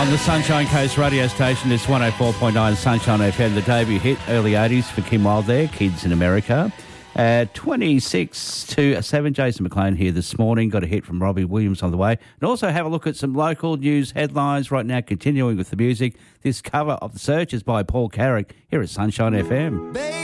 On the Sunshine Coast radio station, it's 104.9 Sunshine FM. The debut hit, early 80s for Kim Wilde there, Kids in America. 26-7, Jason McLean here this morning. Got a hit from Robbie Williams on the way. And also have a look at some local news headlines right now, continuing with the music. This cover of The Search is by Paul Carrick here at Sunshine FM.